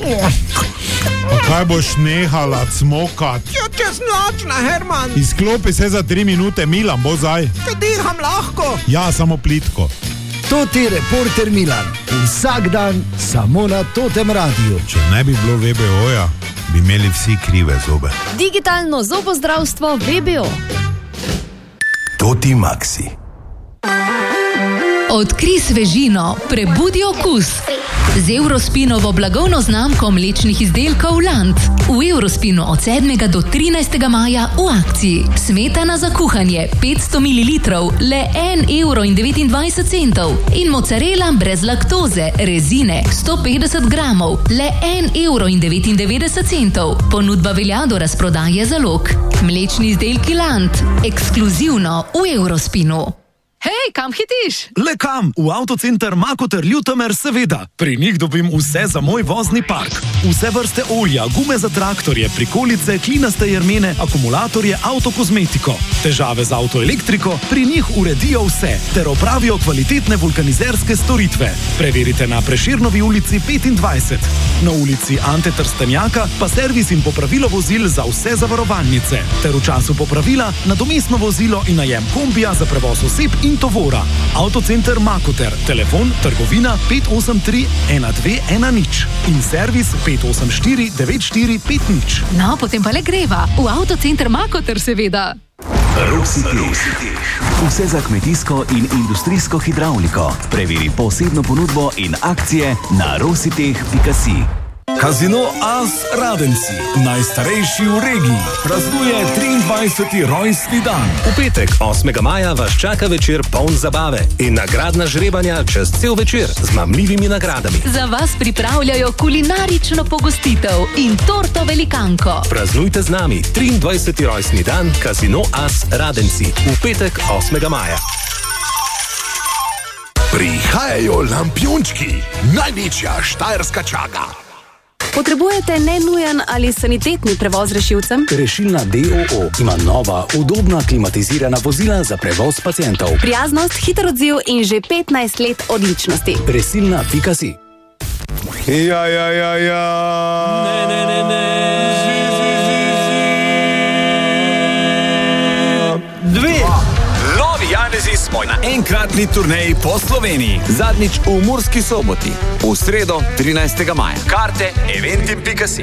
Pa kaj boš nehala cmokat? Ja, čez nočna, Herman. Izklopi se za 3 minute, Milan, bo zdaj. Te diham lahko. Ja, samo plitko. Toti reporter Milan. Vsak dan samo na Totem radiju. Če ne bi bilo VBO-ja, bi imeli vsi krive zobe. Digitalno zobozdravstvo VBO. Toti Maxi. Odkri svežino, prebudi okus. Z Eurospinovo blagovno znamko mlečnih izdelkov Land. V Eurospinu od 7. do 13. maja v akciji. Smetana za kuhanje 500 ml, le 1,29 €. In mozzarella brez laktoze, rezine 150 gramov, le 1,99 €. Ponudba velja do razprodaje zalog. Mlečni izdelki Land, ekskluzivno v Eurospinu. Hej, kam hitiš? Le kam? V avtocenter Makoter Ljutomer, seveda. Pri njih dobim vse za moj vozni park. Vse vrste olja, gume za traktorje, prikolice, klinaste jermene, akumulatorje, avtokozmetiko. Težave z avtoelektriko, pri njih uredijo vse, ter opravijo kvalitetne vulkanizerske storitve. Preverite na Prešernovi ulici 25. Na ulici Ante Trstenjaka pa servis in popravilo vozil za vse zavarovalnice. Ter v času popravila nadomestno vozilo in najem kombija za prevoz oseb in tovora. Avtocenter Makoter, telefon trgovina 583 1210 in servis 584 9450. No, potem pa le greva. V avtocenter Makoter, seveda. Rositeh. Vse za kmetijsko in industrijsko hidravliko. Preveri posebno ponudbo in akcije na rositeh.si. Casino As Radenci, najstarejši v regiji, praznuje 23. rojstni dan. V petek, 8. maja, vas čaka večer poln zabave in nagradna žrebanja čez cel večer z mamljivimi nagradami. Za vas pripravljajo kulinarično pogostitev in torto velikanko. Praznujte z nami 23. rojstni dan Casino As Radenci v petek, 8. maja. Prihajajo lampiončki, največja štajerska čaga. Potrebujete nenujen ali sanitetni prevoz rešilcem? Rešilna DOO ima nova, udobna, klimatizirana vozila za prevoz pacientov. Prijaznost, hiter odziv in že 15 let odličnosti. Resilna.si. Ja. Ne. Janezi smo na enkratni turneji po Sloveniji. Zadnjič v Murski Soboti. V sredo 13. maja. Karte eventim.si.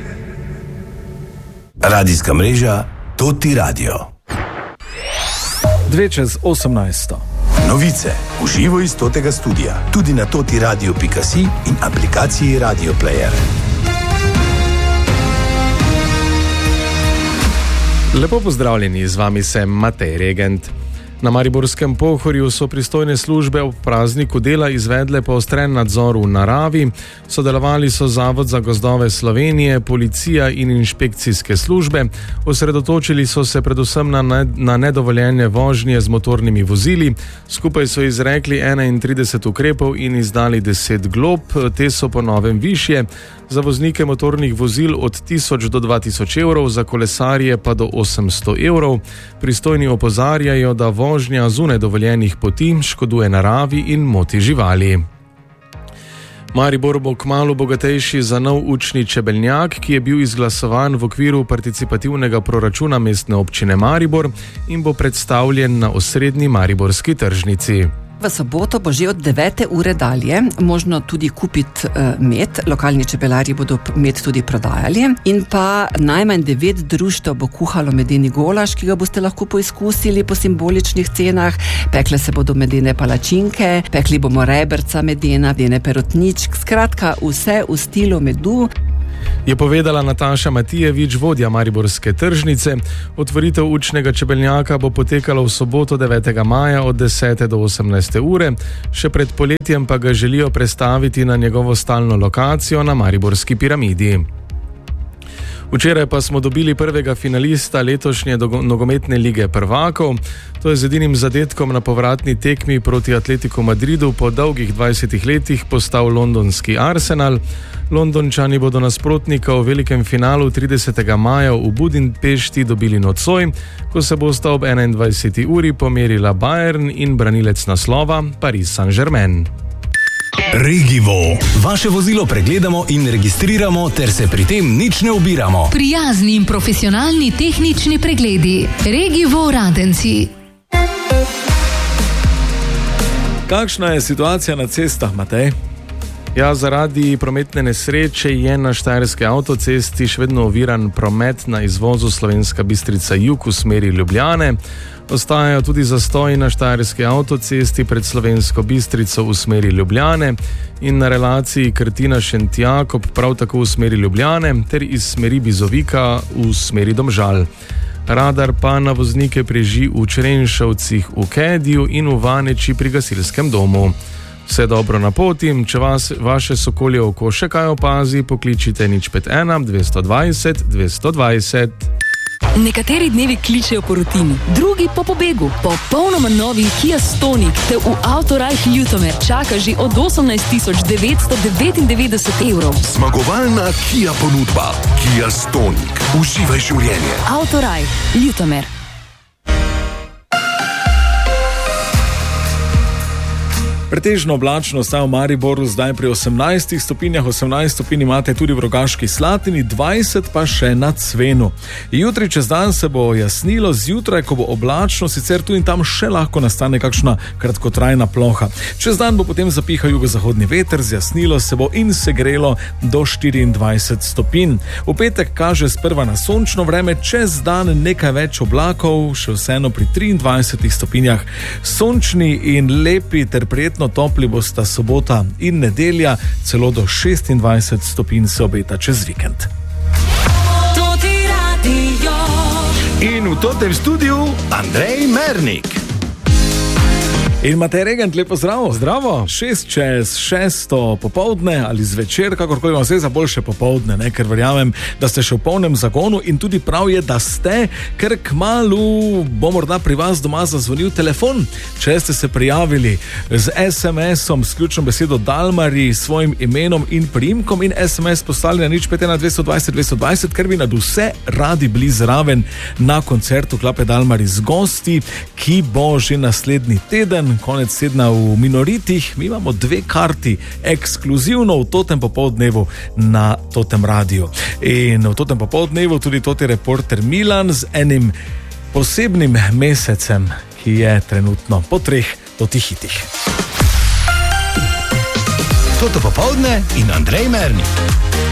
Radijska mreža Toti Radio. 2:18. Novice v živo iz Totega studia. Tudi na totiradio.si in aplikaciji Radio Player. Lepo pozdravljeni, z vami sem Matej Regent. Na mariborskem Pohorju so pristojne službe ob prazniku dela izvedle poostren nadzor v naravi. Sodelovali so Zavod za gozdove Slovenije, policija in inšpekcijske službe. Osredotočili so se predvsem na nedovoljene vožnje z motornimi vozili. Skupaj so izrekli 31 ukrepov in izdali 10 glob. Te so po novem višje. Za voznike motornih vozil od 1000 do 2000 evrov, za kolesarje pa do 800 evrov. Pristojni opozarjajo, da vožnja zunaj dovoljenih poti škoduje naravi in moti živali. Maribor bo kmalu bogatejši za nov učni čebeljak, ki je bil izglasovan v okviru participativnega proračuna mestne občine Maribor in bo predstavljen na osrednji mariborski tržnici. V soboto bo že od 9. ure dalje možno tudi kupiti med. Lokalni čebelarji bodo med tudi prodajali. In pa najmanj 9 društev bo kuhalo medeni golaž, ki ga boste lahko poizkusili po simboličnih cenah. Pekle se bodo medene palačinke, pekli bomo reberca medena, medene perutničk, skratka vse v stilu medu. Je povedala Nataša Matijevič, vodja mariborske tržnice. Otvoritev učnega čebeljaka bo potekala v soboto 9. maja od 10. do 18. ure. Še pred poletjem pa ga želijo prestaviti na njegovo stalno lokacijo na Mariborski piramidi. Včeraj pa smo dobili prvega finalista letošnje nogometne lige prvakov. To je z edinim zadetkom na povratni tekmi proti Atletiku Madridu po dolgih 20 letih postal londonski Arsenal. Londončani bodo nasprotnika v velikem finalu 30. maja v Budimpešti dobili nocoj, ko se bosta ob 21. uri pomerila Bayern in branilec naslova Paris Saint-Germain. Regivo. Vaše vozilo pregledamo in registriramo, ter se pri tem nič ne obiramo. Prijazni in profesionalni tehnični pregledi. Regivo Radenci. Kakšna je situacija na cestah, Matej? Ja, zaradi prometne nesreče je na štajerski avtocesti še vedno oviran promet na izvozu Slovenska Bistrica jug v smeri Ljubljane. Ostajajo tudi zastoji na štajerski avtocesti pred Slovensko Bistrico v smeri Ljubljane in na relaciji Krtina-Šentjakob prav tako v smeri Ljubljane ter iz smeri Bizovika v smeri Domžal. Radar pa na voznike preži v Črenšovcih v Kediju in v Vaneči pri gasilskem domu. Vse dobro na poti, če vaše sokolje oko še kaj opazi, pokličite 051 220 220. Nekateri dnevi kličejo po rutini, drugi po pobegu. Popolnoma novi Kia Stonic te v Autorajh Ljutomer čaka že od 18.999 evrov. Zmagovalna Kia ponudba. Kia Stonic. Uživaj življenje. Autorajh Ljutomer. Pretežno oblačno sta v Mariboru zdaj pri 18 stopinjah, 18 stopinj imate tudi v Rogaški Slatini, 20 pa še na Cvenu. Jutri čez dan se bo jasnilo, zjutraj, ko bo oblačno, sicer tu in tam še lahko nastane kakšna kratkotrajna ploha. Čez dan bo potem zapihal jugozahodni veter, zjasnilo se bo in segrelo do 24 stopinj. V petek kaže sprva na sončno vreme, čez dan nekaj več oblakov, še vseeno pri 23 stopinjah. Sončni in lepi ter prijetni topli bosta sobota in nedelja, celo do 26 stopinj se obeta čez vikend. In v totem studiu Andrej Mernik. In Matej Regent, lepo zdravo. Zdravo. 6:06 popoldne ali zvečer, kakorkoli vam vse za boljše popoldne, ne? Ker verjamem, da ste še v polnem zagonu in tudi prav je, da ste, ker kmalu bo morda pri vas doma zazvonil telefon, če ste se prijavili z SMS-om, s ključno besedo Dalmari, svojim imenom in priimkom in SMS poslali na 051 220 220, ker bi nad vse radi bili zraven na koncertu Klape Dalmari z gosti, ki bo že naslednji teden, konec tedna v Minoritih. Mi imamo 2 karti ekskluzivno v totem popoldnevu na Totem radiju. In v totem popoldnevu tudi toti reporter Milan z enim posebnim mesecem, ki je trenutno po 3 totih hitih. Toto popoldne in Andrej Mernik.